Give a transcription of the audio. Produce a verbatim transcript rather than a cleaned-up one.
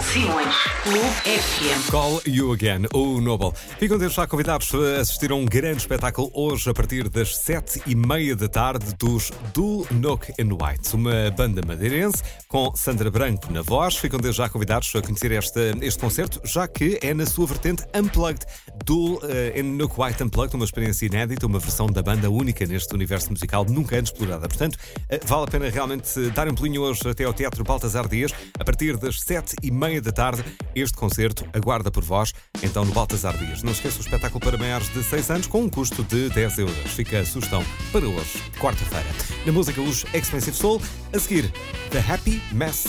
Simões, Clube F M. Call You Again, o Noble. Ficam desde já convidados a assistir a um grande espetáculo hoje a partir das sete e meia da tarde dos Do Nook and White, uma banda madeirense com Sandra Branco na voz. Ficam desde já convidados a conhecer este, este concerto, já que é na sua vertente Unplugged. Do uh, and Nook White Unplugged, uma experiência inédita, uma versão da banda única neste universo musical nunca antes explorada. Portanto, uh, vale a pena realmente dar um pulinho hoje até ao Teatro Baltasar Dias, a partir das sete e meia da tarde. Este concerto aguarda por vós, então, no Baltasar Dias. Não esqueça o espetáculo para maiores de seis anos com um custo de dez euros. Fica a sugestão para hoje, quarta-feira. Na música, os Expensive Soul. A seguir, The Happy Mess